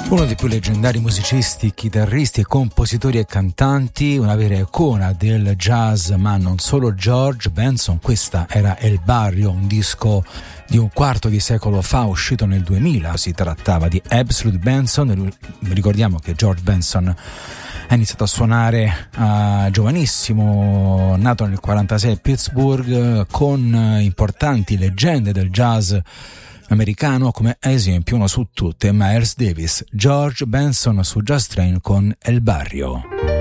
Uno dei più leggendari musicisti, chitarristi, compositori e cantanti, una vera icona del jazz, ma non solo, George Benson. Questa era El Barrio, un disco di un quarto di secolo fa, uscito nel 2000. Si trattava di Absolute Benson. Ricordiamo che George Benson ha iniziato a suonare giovanissimo, nato nel 1946 a Pittsburgh, con importanti leggende del jazz americano, come ad esempio uno su tutte, Miles Davis. George Benson su Jazz Train con El Barrio.